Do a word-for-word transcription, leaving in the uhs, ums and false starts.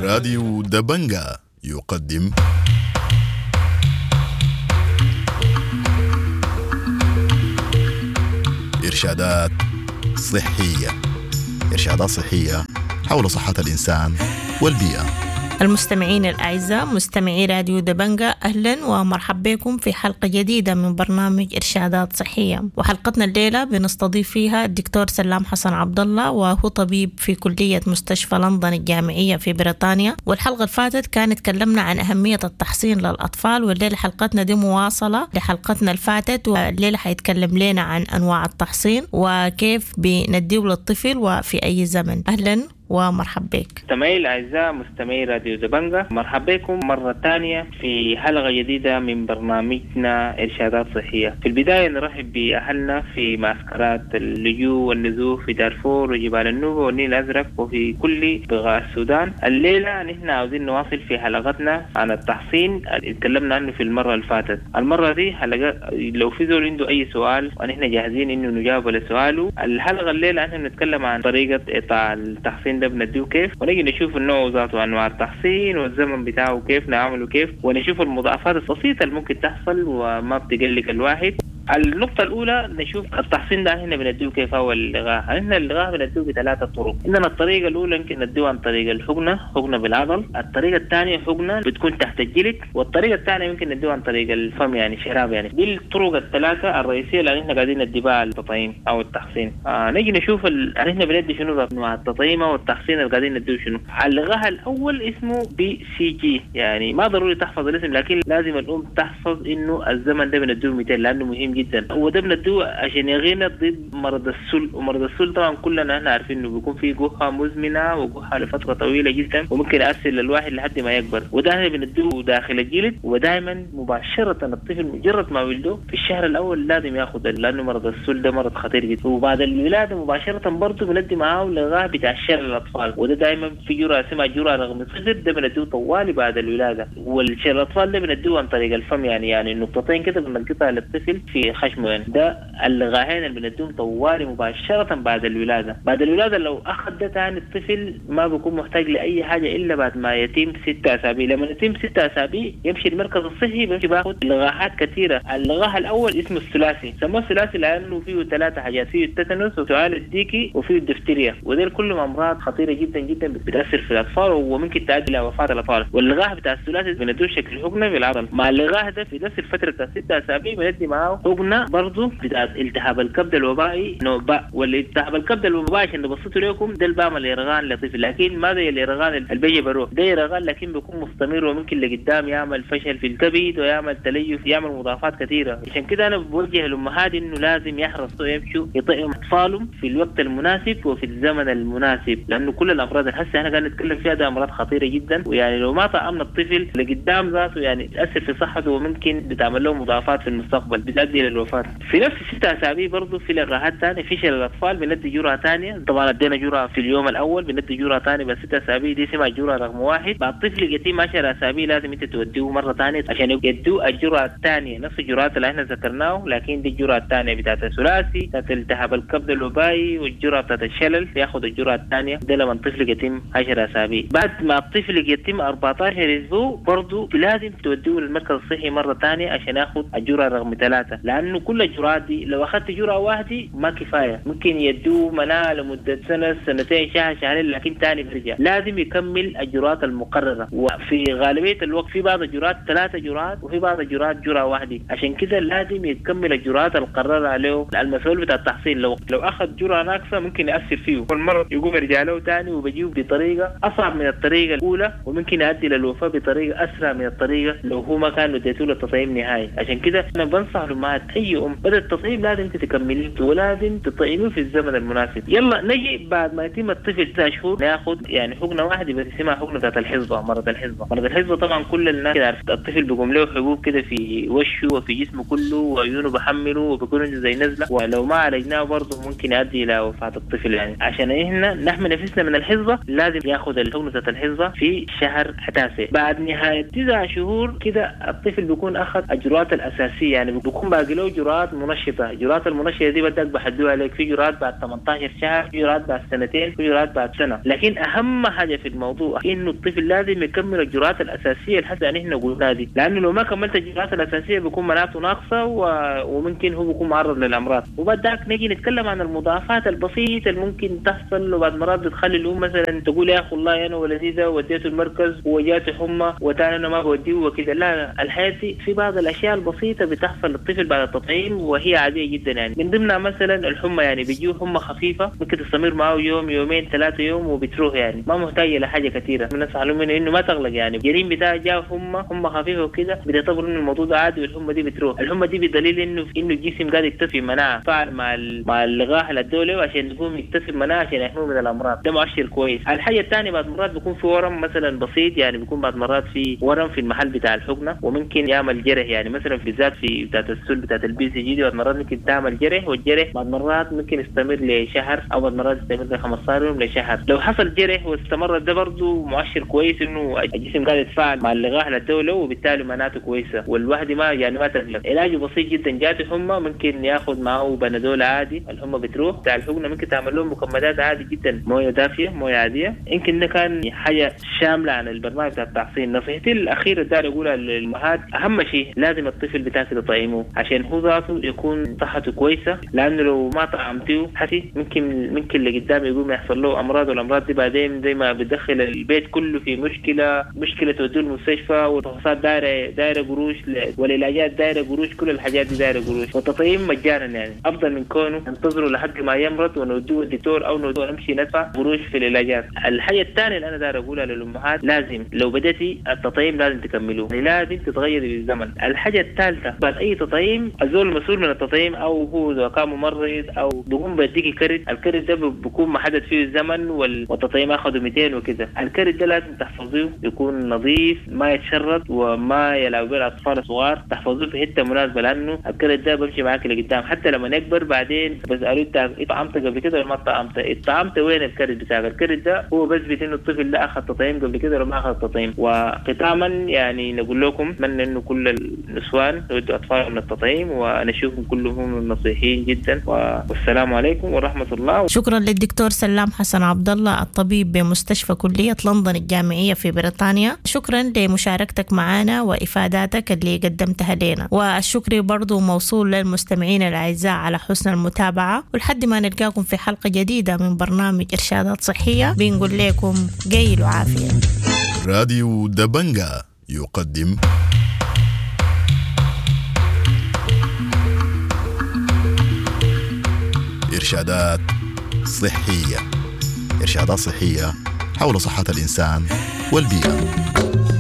راديو دبنجا يقدم إرشادات صحية إرشادات صحية حول صحة الإنسان والبيئة. المستمعين الأعزاء مستمعي راديو دبنجا، أهلا ومرحبا بكم في حلقة جديدة من برنامج إرشادات صحية. وحلقتنا الليلة بنستضيف فيها الدكتور سلام حسن عبد الله، وهو طبيب في كلية مستشفى لندن الجامعية في بريطانيا. والحلقة اللي فاتت كان تكلمنا عن أهمية التحصين للأطفال، والليلة حلقتنا دي مواصلة لحلقتنا الفاتت، والليلة حيتكلم لنا عن أنواع التحصين وكيف بنديه للطفل وفي أي زمن. أهلا ومرحبا بك. مستمعي الأعزاء مستمعي راديو دبنجا، مرحبا بكم مرة ثانية في حلقة جديدة من برنامجنا إرشادات صحية. في البداية نرحب بأهلنا في معسكرات اللجوء والنزوح في دارفور وجبال النوبة والنيل الأزرق وفي كل بقاع السودان. الليلة نحن عاوزين نواصل في حلقتنا عن التحصين اللي تكلمنا عنه في المرة اللي فاتت. المرة دي حلقة لو في زول عنده أي سؤال ونحن جاهزين إنه نجاوب لسؤاله. الحلقة الليلة نحن نتكلم عن طريقة إطاع التحصين ده بنديه كيف، ونجي نشوف النوع ذاته انواع التحصين والزمن بتاعه كيف نعمله كيف، ونشوف المضاعفات البسيطه اللي ممكن تحصل وما بتقلق الواحد. النقطة الأولى نشوف التحصين ده هنا بنديه كيف هو اللغاء. هنا اللغاء بنديه بثلاثة طرق. عندنا الطريقة الأولى يمكن نديه عن طريق الحقنة، حقنة بالعضل. الطريقة الثانية حقنة بتكون تحت الجلد، والطريقة الثانية يمكن نديه عن طريق الفم يعني شراب. يعني دي الطرق الثلاثة الرئيسية اللي احنا قاعدين ندي بها التطعيم أو التحصين. آه نيجي نشوف ال... احنا بندي شنو أنواع التطعيم أو التحصين اللي قاعدين نديه شنو. اللغاء الأول اسمه بي سي جي، يعني ما ضروري تحفظ الاسم، لكن لازم الأم تحفظ إنه الزمن ده بنديه مئتين لأنه مهم جدا. وده بندوه عشان يغينا ضد مرض السل، ومرض السل طبعا كلنا احنا عارفين انه بيكون فيه جحة مزمنة وجحة لفترة طويلة جدا وممكن يأثر للواحد لحد ما يكبر. وده احنا بندوه داخل الجلد، ودائما مباشرة الطفل مجرد ما ولده في الشهر الأول لازم ياخد، لأنه مرض السل ده مرض خطير جدا. وبعد الولادة مباشرة برضه بندي معاه لغاية بتاع الشلل الأطفال، وده دائما في جرعة اسمها جرعة رغم الصدر، ده بندوه طوالي بعد الولادة. والشلل الأطفال ده بندوه عن طريق الفم، يعني يعني نقطتين كده بنقطها للطفل في خشمه. يعني ده اللغاهين اللي بندوم طوالي مباشرة بعد الولادة. بعد الولادة لو أخذ ده تاني الطفل ما بيكون محتاج لأي حاجة إلا بعد ما يتم ستة أسابيع. لما يتم ستة أسابيع يمشي المركز الصحي بيمشي باخد لغاهات كثيرة. اللغاه الأول اسمه الثلاثي، سموه الثلاثي لأنه فيه ثلاثة حاجات، فيه التتنس وسؤال الديكي وفيه الدفتيريا، وديل كلهم أمراض خطيرة جدا جدا بتأثر في الأطفال وممكن تؤدي إلى وفاة الأطفال. واللغاه بتاع الثلاثي بندوه شكل حقنة بالعضل. مع اللغاه ده في نفس الفترة بتاع ستة أسابيع بندي معاه حقنة برضو بتاع التهاب الكبد الوبائي نوباء. والالتهاب الكبد الوبائي عشان نبسطه لكم ده البعمل يرغان لطفل، لكن ما زي اليرغان اللي بيجي بروح، ده يرغان لكن بيكون مستمر وممكن لقدام يعمل فشل في الكبد ويعمل تليف، يعمل مضاعفات كثيره. عشان كده انا بوجه الامهات انه لازم يحرصوا يمشوا يطعموا اطفالهم في الوقت المناسب وفي الزمن المناسب، لانه كل الامراض اللي هسه احنا قاعدين نتكلم فيها ده امراض خطيره جدا، ويعني لو ما طعمنا الطفل لقدام ذاته يعني تاثر في صحته وممكن بتعمل له مضاعفات في المستقبل بتؤدي للوفاه. في نفس ستة أسابيع برضو في لغاهات ثانية في شلل الأطفال بندي جرعة ثانية. طبعا ادينا جرعة في اليوم الأول، بندي جرعة ثانية بس ستة أسابيع دي اسمها جرعة رقم واحد. بعد طفل يتم عشر أسابيع لازم أنت توديه مرة ثانية عشان يدوه الجرعة الثانية، نفس الجرعات اللي احنا ذكرناه، لكن دي الجرعة الثانية بتاعت الثلاثي بتاعت التهاب الكبد الوبائي والجرعة بتاعت الشلل ياخذ الجرعة الثانية. ده لما الطفل يتم عشر أسابيع. بعد ما الطفل يتم أربعة عشر أسبوع برضو لازم توديه للمركز الصحي مرة ثانية عشان ياخذ الجرعة رقم ثلاثة، لأنه كل الجرعات دي لو أخذت جرعة واحدة ما كفاية، ممكن يدوه مناعة لمدة سنة سنتين شهر شهرين لكن تاني برجع. لازم يكمل الجرعات المقررة، وفي غالبية الوقت في بعض الجرعات ثلاثة جرعات وفي بعض الجرعات جرعة واحدة، عشان كده لازم يكمل الجرعات المقررة عليه. المسؤول بتاع التحصين لو لو أخذ جرعة ناقصة ممكن يأثر فيه والمرض يقوم يرجع له تاني وبيجيه بطريقة أصعب من الطريقة الأولى، وممكن يؤدي للوفاة بطريقة أسرع من الطريقة لو هو ما كان اديته له التطعيم نهائي. عشان كده أنا بنصح لأمهات أي أم بدأ التطعيم لازم تكمليه ولازم تطعميه في الزمن المناسب. يلا نجي بعد ما يتم الطفل تسع شهور ناخد يعني حقنه واحده بس اسمها حقنه ذات الحصبه، مرض الحصبه. مرض الحصبه طبعا كل الناس عارفه، الطفل بيقوم له حبوب كده في وشه وفي جسمه كله وعيونه بحمله وبيكون زي نزله، ولو ما عالجناه برضه ممكن يؤدي الى وفاه الطفل. يعني عشان احنا نحمي نفسنا من الحصبه لازم ياخد الحقنه ذات الحصبه في شهر التاسع. بعد نهايه تسع شهور كده الطفل بيكون اخذ اجراءات الاساسيه، يعني بيكون باقي باقي له جرعات منشطة. جرعات المنشطة دي بدك بحدوها عليك، في جرعات بعد ثمانية عشر شهر، في جرعات بعد سنتين، في جرعات بعد سنة. لكن أهم حاجة في الموضوع إنه الطفل لازم يكمل الجرعات الأساسية الحسب أن إحنا قلنا دي، لأنه لو ما كملت الجرعات الأساسية بيكون مناعته ناقصة و... وممكن هو بيكون معرض للأمراض. وبعدك نيجي نتكلم عن المضاعفات البسيطة اللي ممكن تحصل، وبعد مرات بتخلي الأم مثلا تقول يا أخي والله أنا ولدي ده وديته المركز وجاته حمى وتاني أنا ما بوديه وكذا. لا لا، الحياة دي في بعض الأشياء البسيطة بتحصل للطفل بعد التطعيم وهي عادية جدا. يعني من ضمنها مثلا الحمى، يعني بيجيه حمى خفيفة ممكن تستمر معه يوم يومين ثلاثة يوم وبتروح، يعني ما محتاجة لحاجة كثيرة. من نصحوا منه إنه ما تغلق، يعني الجنين بتاعه جاء حمى حمى خفيفة وكذا بيعتبر إنه الموضوع ده عادي والحمى دي بتروح. الحمى دي بدليل إنه إنه الجسم قاعد يكتسب مناعة فعل مع مع اللقاح الدولي عشان يكون يكتسب مناعة عشان يحميه من الأمراض. ده مؤشر كويس. الحاجة الثانية بعد مرات بيكون في ورم مثلا بسيط، يعني بيكون بعد مرات في ورم في المحل بتاع الحقنة وممكن يعمل جرح، يعني مثلا بالذات في بتاعة السل بتاعة البي سي جي دي بعد مرات ممكن تعمل جرح، والجرح بعد مرات ممكن يستمر لشهر أو بعد مرات يستمر ل خمسة عشر يوم لشهر. لو حصل جرح واستمر ده برضه مؤشر كويس إنه الجسم قاعد يتفاعل مع اللقاح الدولي وبالتالي مناعته كويسة والواحد ما يعني ما تقلق. علاجه بسيط جدا. جات حمى ممكن ياخذ معه بنادول عادي، الحمى بتروح. بتاع الحقنة ممكن تعمل لهم مكملات عادي جدا، مويه دافيه مويه عاديه. يمكن ده كان حاجه شامله عن البرنامج بتاع التحصين. نصيحتي الاخيره اللي اقولها للامهات، اهم شيء لازم الطفل بتاعك تطعمه عشان هو ذاته يكون صحته كويسه، لانه لو ما طعمتيه حتى ممكن ممكن اللي قدام يقوم يحصل له امراض، والامراض دي بعدين زي ما بتدخل البيت كله في مشكله مشكله توديه المستشفى، والفحوصات دايره دايره قروش، والعلاجات دايره قروش، كل الحاجات دي دايره قروش. والتطعيم مجانا، يعني افضل من كونه ننتظروا لحد ما يمرض ونوديه الدكتور او نوديه نمشي ندفع قروش في العلاجات. الحاجه الثانيه اللي انا داير اقولها للامهات، لازم لو بديتي التطعيم لازم تكملوه، يعني لازم تتغيري بالزمن. الحاجه الثالثه بعد اي تطعيم الزول المسؤول من التطعيم او هو اذا كان ممرض او بيقوم بيديكي كرت، الكرت ده بيكون محدد فيه الزمن والتطعيم اخذه مئتين وكذا. الكرت ده لازم تحفظوه يكون نظيف ما يتشرد وما يلعب به الاطفال الصغار، تحفظوه في حته مناسبه، لانه الكرت ده بيمشي معاك لقدام حتى لما نكبر بعدين بسالوه انت طعمت قبل كده ولا ما طعمت؟ طعمت وين الكرت بتاعك؟ الكرت ده هو بثبت انه الطفل ده اخذ تطعيم قبل كده ولا ما اخذ تطعيم. وختاما يعني نقول لكم اتمنى انه كل النسوان يودوا اطفالهم للتطعيم، وانا اشوفهم كلهم نصيحين جدا، والسلام عليكم ورحمه الله. شكرا للدكتور سلام حسن عبد الله الطبيب بمستشفى كليه لندن الجامعيه في بريطانيا. شكرا لمشاركتك معنا وافاداتك اللي قدمتها لنا، والشكر برضو موصول للمستمعين الاعزاء على حسن المتابعه. ولحد ما نلقاكم في حلقه جديده من برنامج ارشادات صحيه بنقول لكم جيل وعافيه. راديو دبنجا يقدم إرشادات صحية. إرشادات صحية حول صحة الإنسان والبيئة.